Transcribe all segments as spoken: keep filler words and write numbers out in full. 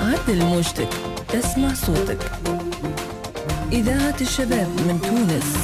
عدل موجتك تسمع صوتك. إذاعة الشباب من تونس.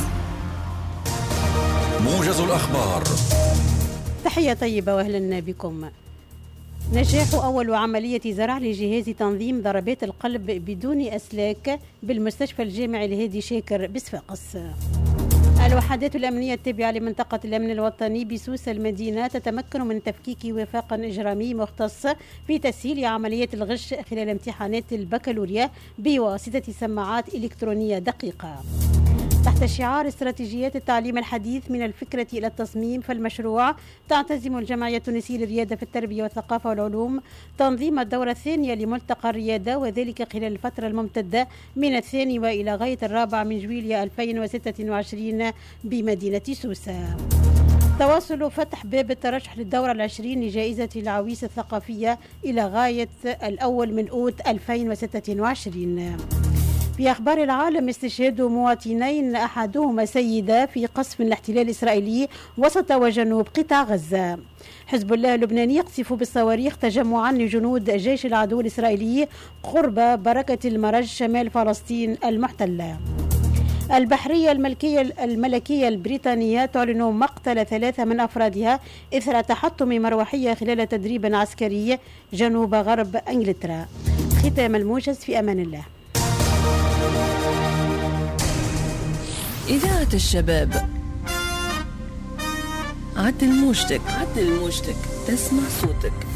موجز الأخبار. تحية طيبة وأهلا بكم. نجاح أول عملية زرع لجهاز تنظيم ضربات القلب بدون أسلاك بالمستشفى الجامعي الهادي شاكر بصفاقس. الوحدات الأمنية التابعة لمنطقة الأمن الوطني بسوس المدينة تتمكن من تفكيك وفاق إجرامي مختص في تسهيل عملية الغش خلال امتحانات البكالوريا بواسطة سماعات إلكترونية دقيقة. تحت شعار استراتيجيات التعليم الحديث من الفكرة إلى التصميم فالمشروع، تعتزم الجمعية التونسية للريادة في التربية والثقافة والعلوم تنظيم الدورة الثانية لملتقى الريادة، وذلك خلال الفترة الممتدة من الثاني وإلى غاية الرابع من جويلية ألفين وستة وعشرين بمدينة سوسة. تواصل فتح باب الترشح للدورة العشرين لجائزة العويس الثقافية إلى غاية الأول من أوت ألفين وستة وعشرين. في أخبار العالم، استشهاد مواطنين أحدهما سيدة في قصف الاحتلال الإسرائيلي وسط وجنوب قطاع غزة. حزب الله اللبناني يقصف بالصواريخ تجمعا لجنود جيش العدو الإسرائيلي قرب بركة المرج شمال فلسطين المحتلة. البحرية الملكية الملكية البريطانية تعلن مقتل ثلاثة من أفرادها إثر تحطم مروحية خلال تدريب عسكري جنوب غرب إنجلترا. ختام الموجز، في أمان الله. إذاعة الشباب. عدل موجتك عدل موجتك تسمع صوتك.